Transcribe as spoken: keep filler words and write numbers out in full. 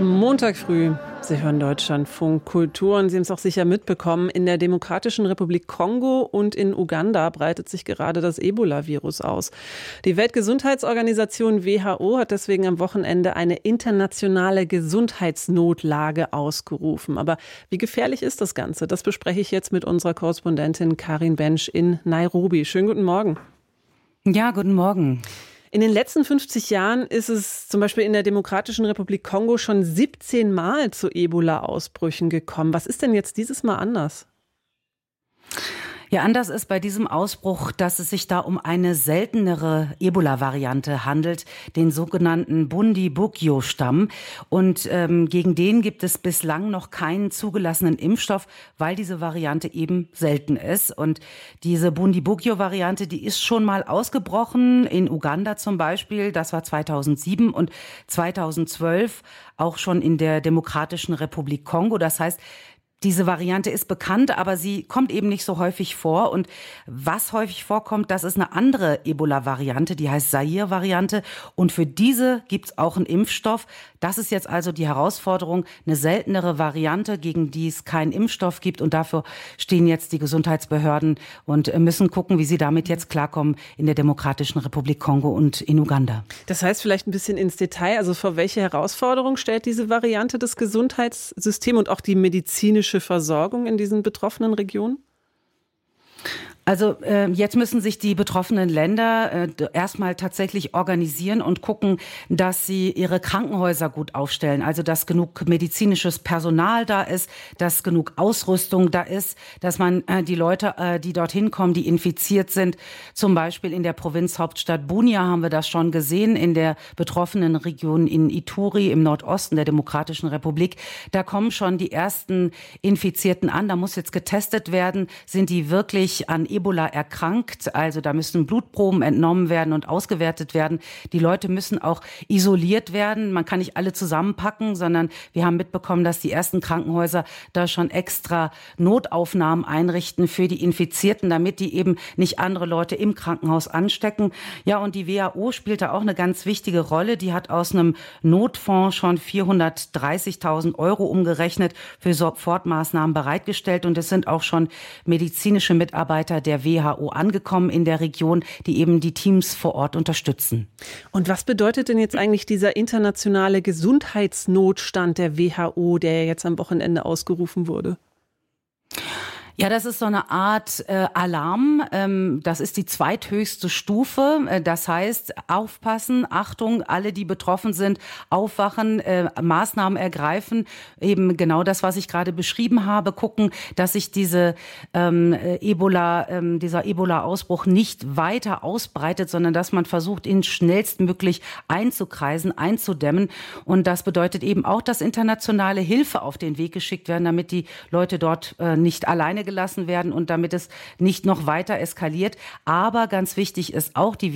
Montag früh. Sie hören Deutschlandfunk Kultur und Sie haben es auch sicher mitbekommen. In der Demokratischen Republik Kongo und in Uganda breitet sich gerade das Ebola-Virus aus. Die Weltgesundheitsorganisation W H O hat deswegen am Wochenende eine internationale Gesundheitsnotlage ausgerufen. Aber wie gefährlich ist das Ganze? Das bespreche ich jetzt mit unserer Korrespondentin Karin Bensch in Nairobi. Schönen guten Morgen. Ja, guten Morgen. In den letzten fünfzig Jahren ist es zum Beispiel in der Demokratischen Republik Kongo schon siebzehn Mal zu Ebola-Ausbrüchen gekommen. Was ist denn jetzt dieses Mal anders? Ja, anders ist bei diesem Ausbruch, dass es sich da um eine seltenere Ebola-Variante handelt, den sogenannten Bundibugyo-Stamm. Und ähm, gegen den gibt es bislang noch keinen zugelassenen Impfstoff, weil diese Variante eben selten ist. Und diese Bundibugyo-Variante, die ist schon mal ausgebrochen, in Uganda zum Beispiel, das war zweitausendsieben und zweitausendzwölf auch schon in der Demokratischen Republik Kongo. Das heißt, diese Variante ist bekannt, aber sie kommt eben nicht so häufig vor. Und was häufig vorkommt, das ist eine andere Ebola-Variante, die heißt Zaire-Variante. Und für diese gibt es auch einen Impfstoff. Das ist jetzt also die Herausforderung, eine seltenere Variante, gegen die es keinen Impfstoff gibt. Und dafür stehen jetzt die Gesundheitsbehörden und müssen gucken, wie sie damit jetzt klarkommen in der Demokratischen Republik Kongo und in Uganda. Das heißt vielleicht ein bisschen ins Detail. Also vor welche Herausforderung stellt diese Variante das Gesundheitssystem und auch die medizinische Versorgung in diesen betroffenen Regionen? Also äh, jetzt müssen sich die betroffenen Länder äh, erstmal tatsächlich organisieren und gucken, dass sie ihre Krankenhäuser gut aufstellen. Also dass genug medizinisches Personal da ist, dass genug Ausrüstung da ist, dass man äh, die Leute, äh, die dorthin kommen, die infiziert sind, zum Beispiel in der Provinzhauptstadt Bunia haben wir das schon gesehen, in der betroffenen Region in Ituri im Nordosten der Demokratischen Republik. Da kommen schon die ersten Infizierten an. Da muss jetzt getestet werden, sind die wirklich an Ebola erkrankt, also da müssen Blutproben entnommen werden und ausgewertet werden. Die Leute müssen auch isoliert werden. Man kann nicht alle zusammenpacken, sondern wir haben mitbekommen, dass die ersten Krankenhäuser da schon extra Notaufnahmen einrichten für die Infizierten, damit die eben nicht andere Leute im Krankenhaus anstecken. Ja, und die W H O spielt da auch eine ganz wichtige Rolle. Die hat aus einem Notfonds schon vierhundertdreißigtausend Euro umgerechnet für Sofortmaßnahmen bereitgestellt. Und es sind auch schon medizinische Mitarbeiter der W H O angekommen in der Region, die eben die Teams vor Ort unterstützen. Und was bedeutet denn jetzt eigentlich dieser internationale Gesundheitsnotstand der W H O, der jetzt am Wochenende ausgerufen wurde? Ja, das ist so eine Art äh, Alarm. Ähm, das ist die zweithöchste Stufe. Äh, das heißt, aufpassen, Achtung, alle, die betroffen sind, aufwachen, äh, Maßnahmen ergreifen. Eben genau das, was ich gerade beschrieben habe, gucken, dass sich diese ähm, Ebola, ähm, dieser Ebola-Ausbruch nicht weiter ausbreitet, sondern dass man versucht, ihn schnellstmöglich einzukreisen, einzudämmen. Und das bedeutet eben auch, dass internationale Hilfe auf den Weg geschickt werden, damit die Leute dort äh, nicht alleine gelassen werden und damit es nicht noch weiter eskaliert. Aber ganz wichtig ist auch, die